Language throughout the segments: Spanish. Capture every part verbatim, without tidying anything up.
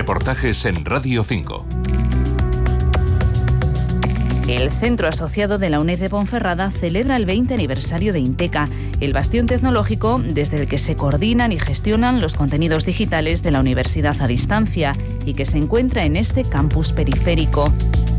Reportajes en Radio cinco. El Centro Asociado de la UNED de Ponferrada celebra el veinte aniversario de Inteca, el bastión tecnológico desde el que se coordinan y gestionan los contenidos digitales de la universidad a distancia y que se encuentra en este campus periférico.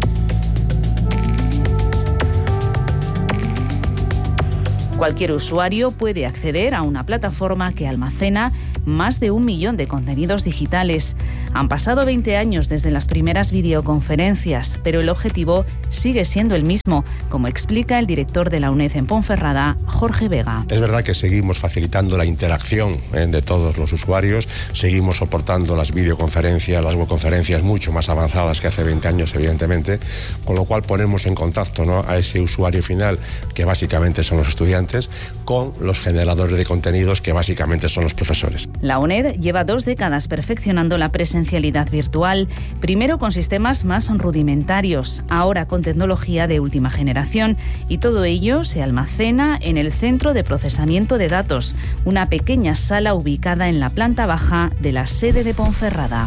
Cualquier usuario puede acceder a una plataforma que almacena más de un millón de contenidos digitales. Han pasado veinte años desde las primeras videoconferencias, pero el objetivo sigue siendo el mismo, como explica el director de la UNED en Ponferrada, Jorge Vega. Es verdad que seguimos facilitando la interacción eh, de todos los usuarios, seguimos soportando las videoconferencias, las webconferencias mucho más avanzadas que hace veinte años, evidentemente, con lo cual ponemos en contacto, ¿no?, a ese usuario final, que básicamente son los estudiantes, con los generadores de contenidos, que básicamente son los profesores. La UNED lleva dos décadas perfeccionando la presencialidad virtual, primero con sistemas más rudimentarios, ahora con tecnología de última generación, y todo ello se almacena en el Centro de Procesamiento de Datos, una pequeña sala ubicada en la planta baja de la sede de Ponferrada.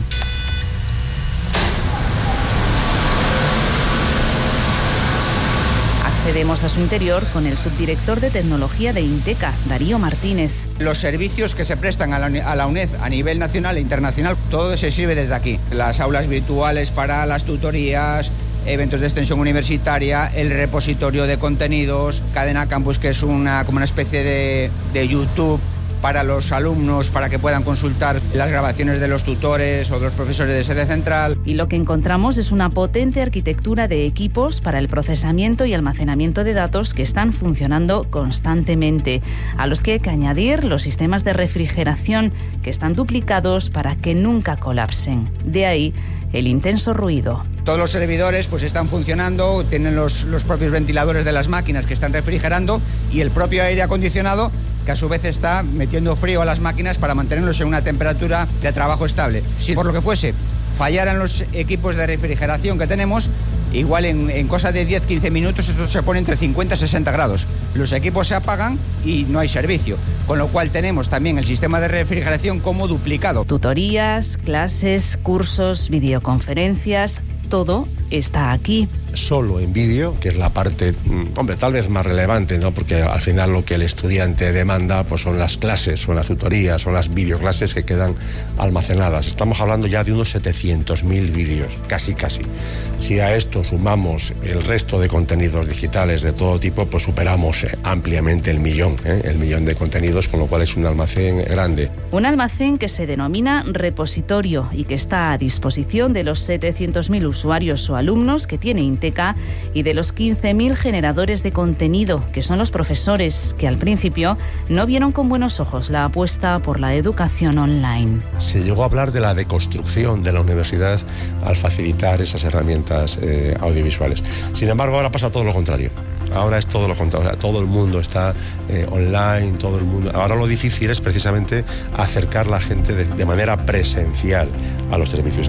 Accedemos a su interior con el subdirector de tecnología de Inteca, Darío Martínez. Los servicios que se prestan a la, a la UNED a nivel nacional e internacional, todo se sirve desde aquí. Las aulas virtuales para las tutorías, eventos de extensión universitaria, el repositorio de contenidos, Cadena Campus, que es una, como una especie de, de YouTube para los alumnos, para que puedan consultar las grabaciones de los tutores o de los profesores de sede central. Y lo que encontramos es una potente arquitectura de equipos para el procesamiento y almacenamiento de datos que están funcionando constantemente, a los que hay que añadir los sistemas de refrigeración que están duplicados para que nunca colapsen. De ahí el intenso ruido. Todos los servidores pues están funcionando, tienen los, los propios ventiladores de las máquinas que están refrigerando y el propio aire acondicionado, que a su vez está metiendo frío a las máquinas para mantenerlos en una temperatura de trabajo estable. Si por lo que fuese fallaran los equipos de refrigeración que tenemos, igual en, en cosa de diez a quince minutos esto se pone entre cincuenta y sesenta grados. Los equipos se apagan y no hay servicio, con lo cual tenemos también el sistema de refrigeración como duplicado. Tutorías, clases, cursos, videoconferencias, todo está aquí. Solo en vídeo, que es la parte, hombre, tal vez más relevante, ¿no?, porque al final lo que el estudiante demanda pues son las clases, son las tutorías, son las videoclases que quedan almacenadas. Estamos hablando ya de unos setecientos mil vídeos, casi casi. Si a esto sumamos el resto de contenidos digitales de todo tipo, pues superamos eh, ampliamente el millón, ¿eh? el millón de contenidos, con lo cual es un almacén grande. Un almacén que se denomina repositorio y que está a disposición de los setecientos mil usuarios o alumnos que tiene Inteca y de los quince mil generadores de contenido, que son los profesores, que al principio no vieron con buenos ojos la apuesta por la educación online. Se llegó a hablar de la deconstrucción de la universidad al facilitar esas herramientas eh, audiovisuales. Sin embargo, ahora pasa todo lo contrario. Ahora es todo lo contrario, o sea, todo el mundo está eh, online, todo el mundo. Ahora lo difícil es precisamente acercar a la gente de, de manera presencial a los servicios.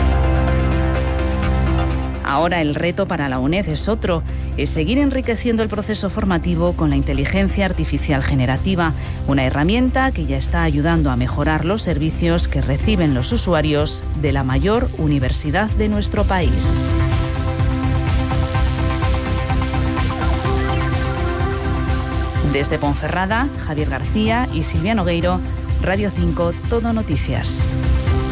Ahora el reto para la UNED es otro, es seguir enriqueciendo el proceso formativo con la inteligencia artificial generativa, una herramienta que ya está ayudando a mejorar los servicios que reciben los usuarios de la mayor universidad de nuestro país. Desde Ponferrada, Javier García y Silvia Nogueiro, Radio cinco, Todo Noticias.